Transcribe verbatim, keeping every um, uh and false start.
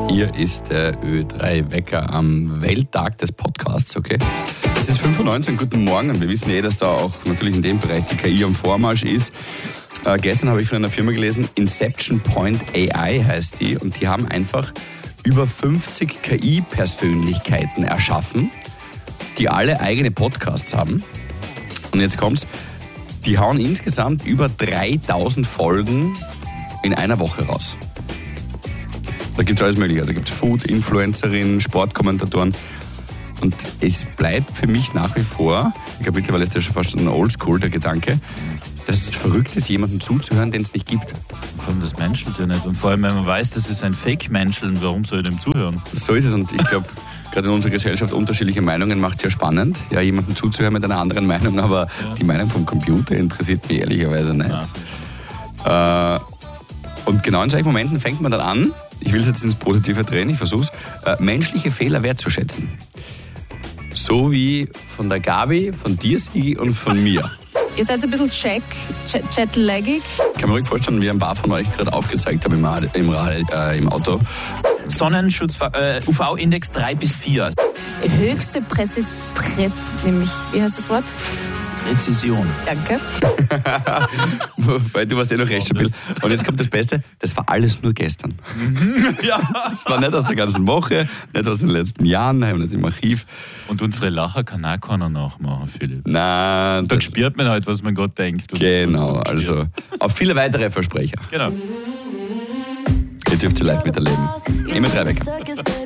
Hier ist der Ö drei Wecker am Welttag des Podcasts, okay? Es ist fünf Uhr neunzehn, guten Morgen, und wir wissen eh, dass da auch natürlich in dem Bereich die K I am Vormarsch ist. Äh, gestern habe ich von einer Firma gelesen, Inception Point A I heißt die, und die haben einfach über fünfzig K I-Persönlichkeiten erschaffen, die alle eigene Podcasts haben. Und jetzt kommt's, die hauen insgesamt über dreitausend Folgen in einer Woche raus. Da gibt es alles Mögliche. Da gibt es Food-Influencerinnen, Sportkommentatoren. Und es bleibt für mich nach wie vor, ich glaube mittlerweile ist das schon fast ein Oldschool, der Gedanke, dass es verrückt ist, jemandem zuzuhören, den es nicht gibt. Vor allem das menschelt ja nicht. Und vor allem, wenn man weiß, das ist ein Fake-Menscheln, warum soll ich dem zuhören? So ist es, und ich glaube, gerade in unserer Gesellschaft unterschiedliche Meinungen macht es ja spannend, ja, jemandem zuzuhören mit einer anderen Meinung, aber ja. Die Meinung vom Computer interessiert mich ehrlicherweise nicht. Äh, und genau in solchen Momenten fängt man dann an, ich will es jetzt ins Positive drehen, ich versuch's, äh, menschliche Fehler wertzuschätzen. So wie von der Gabi, von dir, Sigi, und von mir. Ihr seid so ein bisschen check, jetlaggig. Ich kann mir ruhig vorstellen, wie ein paar von euch gerade aufgezeigt haben im, im, äh, im Auto. Sonnenschutz, äh, U V-Index drei bis vier. Höchste Präzis... Prä, nämlich, wie heißt das Wort? Präzision. Danke. Weil du warst eh noch recht stabil. Und jetzt kommt das Beste, das war alles nur gestern. Ja. Das war nicht aus der ganzen Woche, nicht aus den letzten Jahren, nicht im Archiv. Und unsere Lacher kann auch keiner nachmachen, Philipp. Nein. Dann spürt man halt, was man Gott denkt. Genau, also auf viele weitere Versprecher. Genau. Ihr dürft sie live miterleben. Immer drei Wecker.